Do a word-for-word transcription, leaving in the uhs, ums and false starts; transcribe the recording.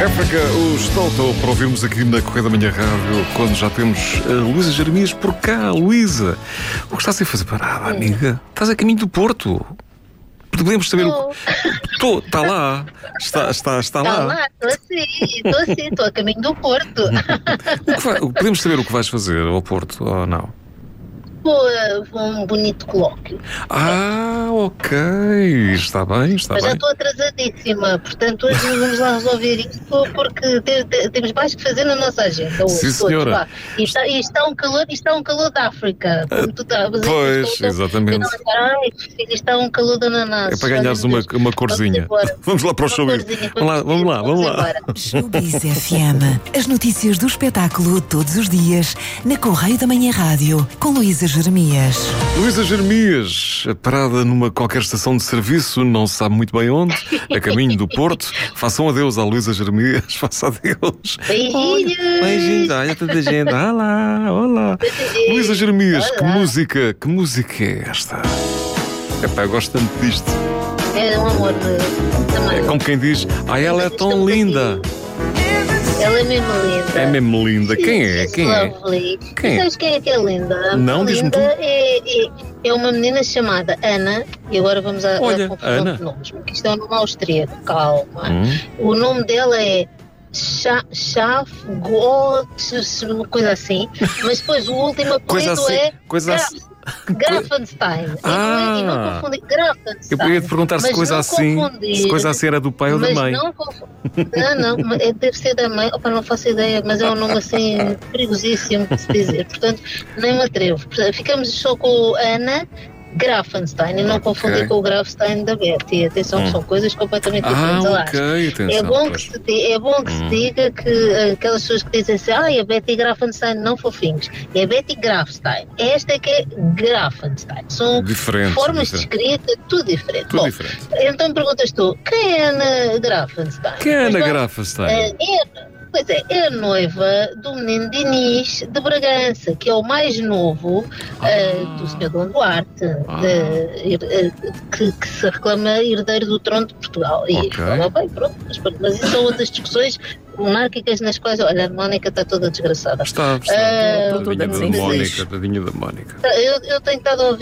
África, os Toto, para ouvirmos aqui na Correia da Manhã Rádio, quando já temos a Luísa Jeremias por cá. Luísa, o que estás a fazer parada, amiga? Estás a caminho do Porto. Podemos saber o que... Está lá. Está, está, está, Está lá. lá, estou assim, estou assim, estou a caminho do Porto. O que vai... Podemos saber o que vais fazer ao Porto ou não? Vou a um bonito colóquio. Ah, ok. Está bem, está Mas já bem. estou atrasadíssima, portanto hoje vamos lá resolver isto porque te, te, temos mais que fazer na nossa agenda. Hoje, Sim, todos, senhora. vá. E está, e está um calor, e está um calor da África, como tu estavas a dizer. Pois, Estou- exatamente. Ai, filho, está um calor da ananás. É para ganhares uma, uma corzinha. Vamos lá para o show. Uma corzinha, Vamos lá, vamos lá, vamos lá. embora. Showbiz F M. As notícias do espetáculo todos os dias na Correia da Manhã Rádio com Luísa Jeremias. Luísa Jeremias, parada numa qualquer estação de serviço, não se sabe muito bem onde, a caminho do Porto. Façam adeus à Luísa Jeremias, faça adeus. Beijinhos. Beijinhos, olha toda a gente. Olá, olá. Luísa Jeremias, que Olá. música, que música é esta? Epá, eu gosto tanto disto. É um amor eh, também. É como quem diz, ai, ela é tão linda. Ela é mesmo linda. É mesmo linda. Quem é? She's Quem é? lovely. Quem é? E sabes quem é que é linda? Não, A diz-me linda tu. é, é, é uma menina chamada Ana, e agora vamos a, Olha, a confusão Ana. de nomes, porque isto é um nome austríaco, calma. Hum. O nome dela é Scha- Schaf Gotts, uma coisa assim, mas depois o último Coisa apelido assim, é coisa Graf- assim. Grafenstein. Ah. E não confundir, Grafenstein. Eu ia te perguntar se Mas coisa não assim, confundir. se coisa assim era do pai ou da Mas mãe. Não, confu- não, não, mas é- deve ser da mãe. Opa, não faço ideia, mas é um nome assim perigosíssimo de se dizer. Portanto, nem me atrevo. Portanto, ficamos só com Ana Grafenstein e não Ok. confundir com o Grafstein da Betty. Atenção, que são coisas completamente diferentes. Ah, Aliás, ok, atenção. é bom, que pois. se, di- é bom que se diga que aquelas pessoas que dizem assim, ah, a Betty Grafenstein não fofinhos, é Betty Grafstein. Esta é que é Grafenstein. São Diferente, formas diferente. de escrita, tudo diferente. Tudo Bom, diferente. então perguntas tu, quem é Ana Grafenstein? Quem é Ana Pois bem, Grafenstein? eh, é- Pois é, é a noiva do menino Dinis de Bragança, que é o mais novo eh, do senhor Dom Duarte, Ah. de- eh, que, que se reclama herdeiro do trono de Portugal. E Ok. fala bem, pronto, mas, pronto, mas isso são outras discussões monárquicas nas quais, olha, a Mónica está toda desgraçada. Está, está. Ah, Tadinha da sim, sim. Mónica, tadinha da Mónica. Eu, eu tenho estado a ouvir